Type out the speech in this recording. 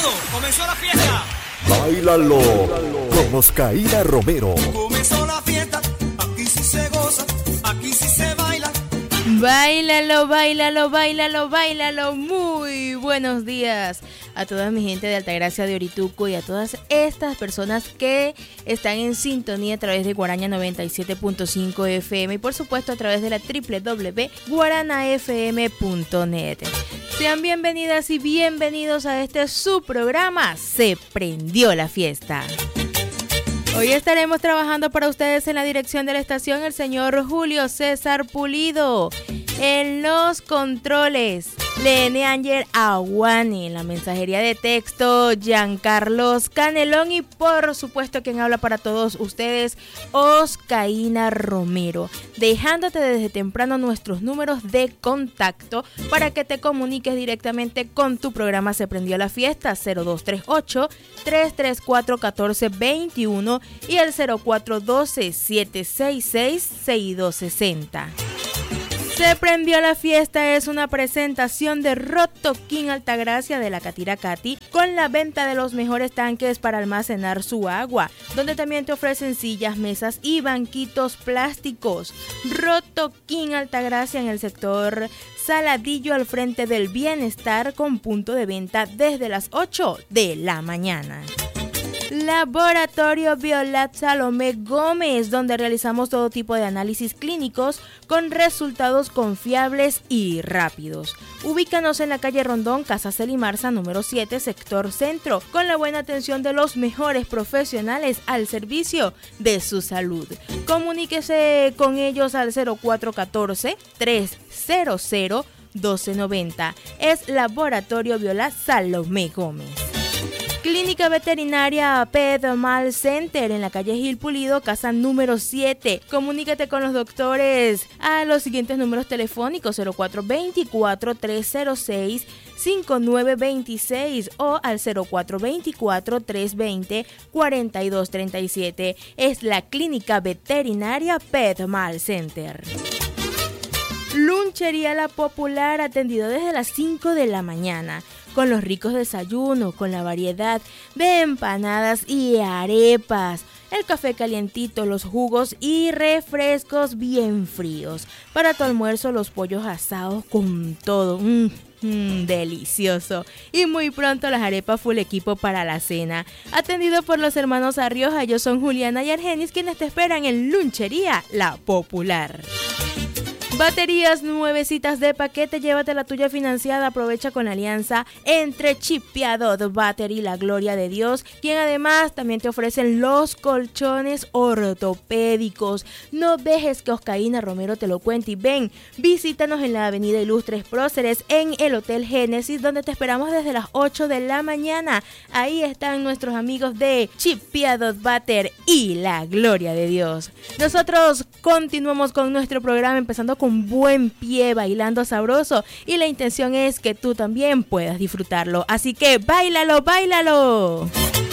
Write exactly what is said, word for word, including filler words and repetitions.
todo, comenzó la fiesta. Báilalo con Oscaína Romero. Comenzó la fiesta, aquí sí se goza, aquí sí se baila. Báilalo, báilalo, báilalo, báilalo. Muy buenos días a toda mi gente de Altagracia de Orituco y a todas estas personas que están en sintonía a través de Guaraña noventa y siete punto cinco F M y por supuesto a través de la doble u doble u doble u punto guarana f m punto net. Sean bienvenidas y bienvenidos a este su programa Se Prendió la Fiesta. Hoy estaremos trabajando para ustedes en la dirección de la estación el señor Julio César Pulido. En los controles, Lene Ángel Aguani. En la mensajería de texto, Giancarlos Canelón. Y por supuesto, quien habla para todos ustedes, Oscaína Romero. Dejándote desde temprano nuestros números de contacto para que te comuniques directamente con tu programa Se Prendió la Fiesta. Cero dos tres ocho, tres tres cuatro, uno cuatro dos uno y el cero cuatro uno dos, siete seis seis, seis dos seis cero. Se Prendió la Fiesta es una presentación de Rotoquín Altagracia de la Catira Cati con la venta de los mejores tanques para almacenar su agua, donde también te ofrecen sillas, mesas y banquitos plásticos. Rotoquín Altagracia en el sector Saladillo al frente del Bienestar con punto de venta desde las ocho de la mañana. Laboratorio Violat Salomé Gómez, donde realizamos todo tipo de análisis clínicos con resultados confiables y rápidos. Ubícanos en la calle Rondón, Casa Celimarza, número siete, sector centro, con la buena atención de los mejores profesionales al servicio de su salud. Comuníquese con ellos al cero cuatro uno cuatro, tres cero cero, uno dos nueve cero. Es Laboratorio Violat Salomé Gómez. Clínica Veterinaria Pedmal Center en la calle Gil Pulido, casa número siete. Comunícate con los doctores a los siguientes números telefónicos: cero cuatro dos cuatro, tres cero seis, cinco nueve dos seis o al cero cuatro dos cuatro, tres dos cero, cuatro dos tres siete. Es la Clínica Veterinaria Pedmal Center. Lunchería La Popular, atendido desde las cinco de la mañana, con los ricos desayunos, con la variedad de empanadas y arepas, el café calientito, los jugos y refrescos bien fríos. Para tu almuerzo, los pollos asados con todo. Mmm, mmm, delicioso. Y muy pronto las arepas full equipo para la cena. Atendido por los hermanos Arrioja, ellos son Juliana y Argenis, quienes te esperan en Lunchería La Popular. Baterías nuevecitas de paquete, llévate la tuya financiada. Aprovecha con la alianza entre Chipiado Battery y La Gloria de Dios, quien además también te ofrecen los colchones ortopédicos. No dejes que Oscaína Romero te lo cuente y ven, visítanos en la avenida Ilustres Próceres en el Hotel Génesis, donde te esperamos desde las ocho de la mañana. Ahí están nuestros amigos de Chipiado Battery y La Gloria de Dios. Nosotros continuamos con nuestro programa, empezando con con buen pie, bailando sabroso, y la intención es que tú también puedas disfrutarlo, así que báilalo, báilalo.